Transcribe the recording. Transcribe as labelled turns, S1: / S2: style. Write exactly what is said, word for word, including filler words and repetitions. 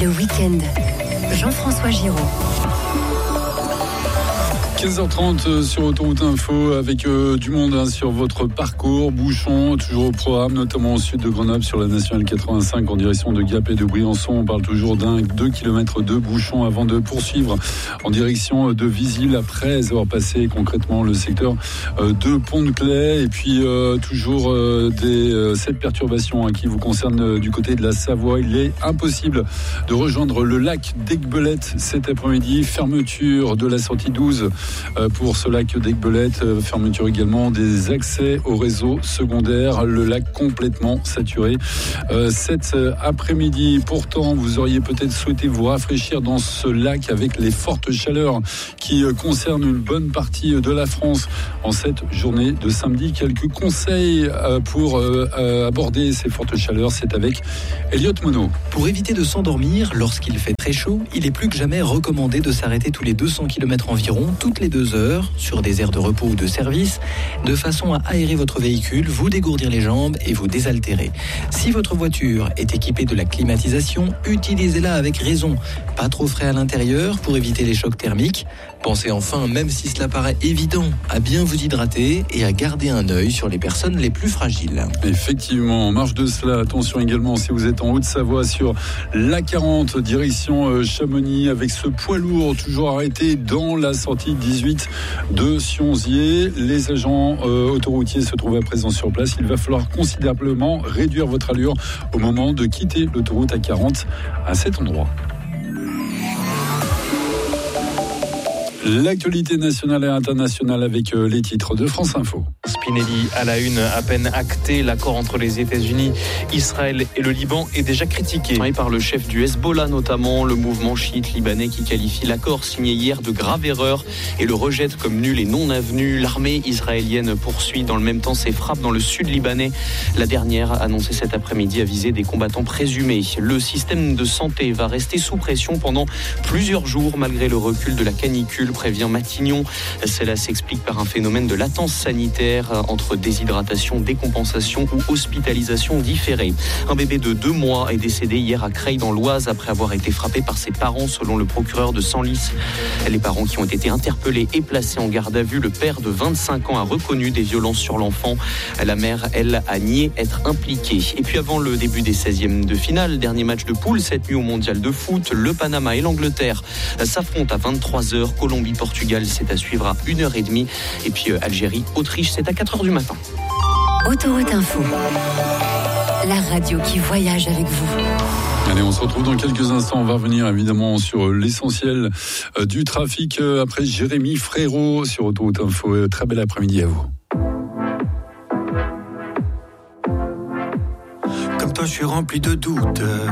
S1: Le week-end, Jean-François Giraud.
S2: quinze heures trente sur Autoroute Info avec euh, du monde hein, sur votre parcours. Bouchon, toujours au programme, notamment au sud de Grenoble sur la nationale quatre-vingt-cinq en direction de Gap et de Briançon. On parle toujours d'un deux kilomètres de bouchon avant de poursuivre en direction de Visil après avoir passé concrètement le secteur euh, de Pont-de-Claix. Et puis euh, toujours euh, des euh, cette perturbation hein, qui vous concerne euh, du côté de la Savoie. Il est impossible de rejoindre le lac d'Aiguebelette cet après-midi. Fermeture de la sortie douze pour ce lac d'Aiguebelette, fermeture également des accès au réseau secondaire, le lac complètement saturé euh, cet après-midi. Pourtant, vous auriez peut-être souhaité vous rafraîchir dans ce lac avec les fortes chaleurs qui concernent une bonne partie de la France en cette journée de samedi. Quelques conseils pour euh, aborder ces fortes chaleurs, c'est avec Elliot Monod.
S3: Pour éviter de s'endormir lorsqu'il fait très chaud, il est plus que jamais recommandé de s'arrêter tous les deux cents kilomètres environ, toutes les deux heures, sur des aires de repos ou de service, de façon à aérer votre véhicule, vous dégourdir les jambes et vous désaltérer. Si votre voiture est équipée de la climatisation, utilisez-la avec raison. Pas trop frais à l'intérieur pour éviter les chocs thermiques. Pensez enfin, même si cela paraît évident, à bien vous hydrater et à garder un œil sur les personnes les plus fragiles.
S2: Effectivement, en marge de cela, attention également si vous êtes en Haute-Savoie sur l'A quarante, direction Chamonix, avec ce poids lourd toujours arrêté dans la sortie dix-huit de Sionzier. Les agents euh, autoroutiers se trouvent à présent sur place. Il va falloir considérablement réduire votre allure au moment de quitter l'autoroute A quarante à cet endroit. L'actualité nationale et internationale avec les titres de France Info.
S4: Spinelli à la une, à peine acté, l'accord entre les États-Unis, Israël et le Liban est déjà critiqué par le chef du Hezbollah, notamment le mouvement chiite libanais qui qualifie l'accord signé hier de grave erreur et le rejette comme nul et non avenu. L'armée israélienne poursuit dans le même temps ses frappes dans le sud libanais. La dernière, annoncée cet après-midi, a visé des combattants présumés. Le système de santé va rester sous pression pendant plusieurs jours malgré le recul de la canicule, prévient Matignon. Cela s'explique par un phénomène de latence sanitaire entre déshydratation, décompensation ou hospitalisation différée. Un bébé de deux mois est décédé hier à Creil dans l'Oise après avoir été frappé par ses parents, selon le procureur de Senlis. Les parents qui ont été interpellés et placés en garde à vue. Le père de vingt-cinq ans a reconnu des violences sur l'enfant. La mère, elle, a nié être impliquée. Et puis avant le début des seizièmes de finale, dernier match de poule cette nuit au mondial de foot, le Panama et l'Angleterre s'affrontent à vingt-trois heures. Colombie-Portugal, c'est à suivre à une heure trente. Et puis euh, Algérie-Autriche, c'est à quatre heures du matin.
S1: Autoroute Info, la radio qui voyage avec vous.
S2: Allez, on se retrouve dans quelques instants. On va revenir évidemment sur l'essentiel du trafic après Jérémy Frérot sur Autoroute Info. Très bel après-midi à vous.
S5: Comme toi, je suis rempli de doutes.